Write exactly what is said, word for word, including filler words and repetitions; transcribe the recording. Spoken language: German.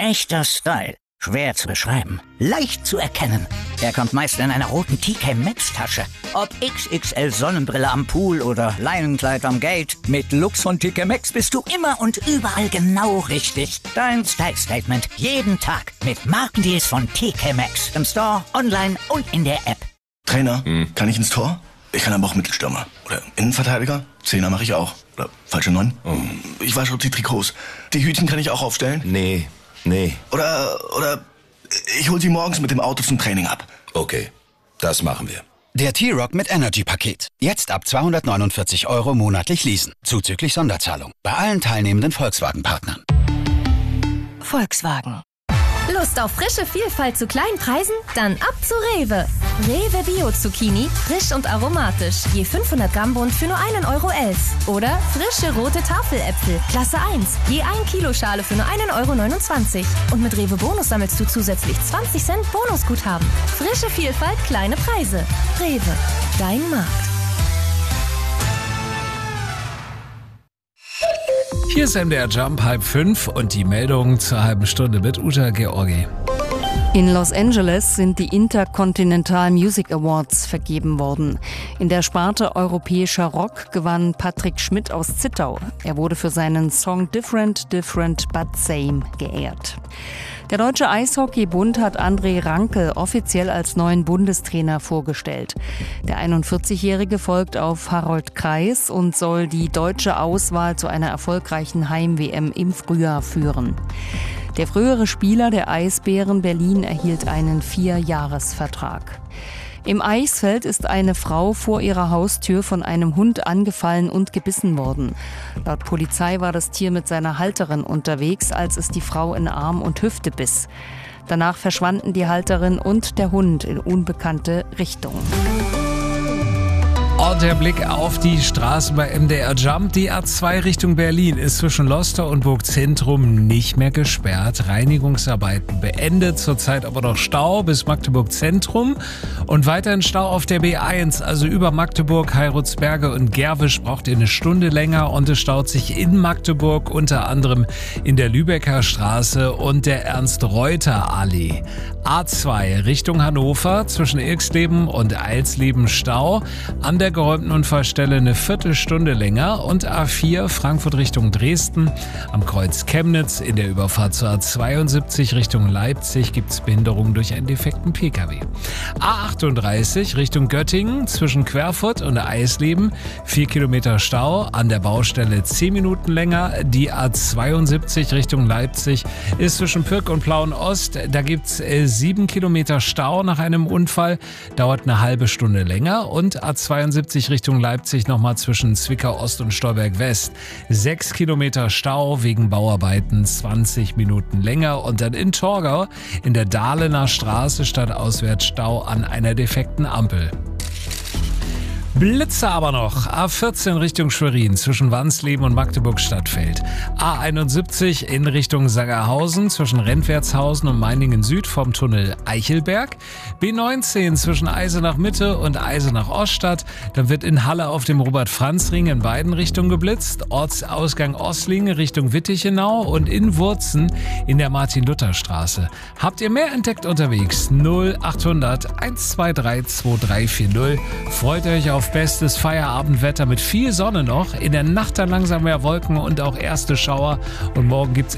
Echter Style. Schwer zu beschreiben. Leicht zu erkennen. Er kommt meist in einer roten T K Maxx Tasche. Ob X X L Sonnenbrille am Pool oder Leinenkleid am Gate. Mit Looks von T K Maxx bist du immer und überall genau richtig. Dein Style Statement. Jeden Tag. Mit Markendeals von T K Maxx. Im Store, online und in der App. Trainer, hm. kann ich ins Tor? Ich kann aber auch Mittelstürmer. Oder Innenverteidiger? Zehner mache ich auch. Oder falsche Neun? Oh. Ich wasche auch die Trikots. Die Hütchen kann ich auch aufstellen? Nee, nee. Oder, oder ich hol sie morgens mit dem Auto zum Training ab. Okay, das machen wir. Der T-Rock mit Energy-Paket. Jetzt ab zweihundertneunundvierzig Euro monatlich leasen. Zuzüglich Sonderzahlung. Bei allen teilnehmenden Volkswagen-Partnern. Volkswagen. Lust auf frische Vielfalt zu kleinen Preisen? Dann ab zu Rewe. Rewe Bio Zucchini, frisch und aromatisch. Je fünfhundert Gramm Bund für nur einen Euro elf. Oder frische rote Tafeläpfel, Klasse eins. Je ein Kilo Schale für nur einen Euro neunundzwanzig. Und mit Rewe Bonus sammelst du zusätzlich zwanzig Cent Bonusguthaben. Frische Vielfalt, kleine Preise. Rewe, dein Markt. Hier ist M D R Jump halb fünf und die Meldung zur halben Stunde mit Uta Georgi. In Los Angeles sind die Intercontinental Music Awards vergeben worden. In der Sparte europäischer Rock gewann Patrick Schmidt aus Zittau. Er wurde für seinen Song Different, Different but Same geehrt. Der Deutsche Eishockeybund hat André Ranke offiziell als neuen Bundestrainer vorgestellt. Der einundvierzigjährige folgt auf Harold Kreis und soll die deutsche Auswahl zu einer erfolgreichen Heim-W M im Frühjahr führen. Der frühere Spieler der Eisbären Berlin erhielt einen Vierjahresvertrag. Im Eichsfeld ist eine Frau vor ihrer Haustür von einem Hund angefallen und gebissen worden. Laut Polizei war das Tier mit seiner Halterin unterwegs, als es die Frau in Arm und Hüfte biss. Danach verschwanden die Halterin und der Hund in unbekannte Richtungen. Und der Blick auf die Straße bei M D R Jump. Die A zwei Richtung Berlin ist zwischen Loster und Burgzentrum nicht mehr gesperrt. Reinigungsarbeiten beendet. Zurzeit aber noch Stau bis Magdeburg Zentrum. Und weiterhin Stau auf der B eins, also über Magdeburg, Heirutsberge und Gerwisch braucht ihr eine Stunde länger. Und es staut sich in Magdeburg unter anderem in der Lübecker Straße und der Ernst-Reuter-Allee. A zwei Richtung Hannover zwischen Ilksleben und Eilsleben Stau. An der geräumten Unfallstelle eine Viertelstunde länger und A vier Frankfurt Richtung Dresden. Am Kreuz Chemnitz in der Überfahrt zur A zweiundsiebzig Richtung Leipzig gibt es Behinderungen durch einen defekten P K W. A achtunddreißig Richtung Göttingen zwischen Querfurt und Eisleben vier Kilometer Stau. An der Baustelle zehn Minuten länger. Die A zweiundsiebzig Richtung Leipzig ist zwischen Pirk und Plauen-Ost. Da gibt es sieben Kilometer Stau nach einem Unfall. Dauert eine halbe Stunde länger. Und A zweiundsiebzig Richtung Leipzig nochmal zwischen Zwickau Ost und Stolberg West. Sechs Kilometer Stau wegen Bauarbeiten, zwanzig Minuten länger. Und dann in Torgau in der Dahlener Straße stadtauswärts Stau an einer defekten Ampel. Blitze aber noch. A vierzehn Richtung Schwerin zwischen Wansleben und Magdeburg-Stadtfeld. A einundsiebzig in Richtung Sangerhausen zwischen Rentwertshausen und Meiningen Süd vom Tunnel Eichelberg. B neunzehn zwischen Eisenach Mitte und Eisenach Oststadt. Dann wird in Halle auf dem Robert-Franz-Ring in beiden Richtungen geblitzt. Ortsausgang Osslingen Richtung Wittichenau und in Wurzen in der Martin-Luther-Straße. Habt ihr mehr entdeckt unterwegs? null achthundert eins zwei drei zwei drei vier null. Freut euch auf bestes Feierabendwetter mit viel Sonne noch. In der Nacht dann langsam mehr Wolken und auch erste Schauer. Und morgen gibt's